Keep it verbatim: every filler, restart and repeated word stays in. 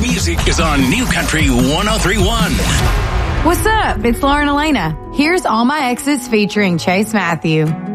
music is on New Country one oh three point one. What's up? It's Lauren Elena. Here's All My Exes featuring Chase Matthew.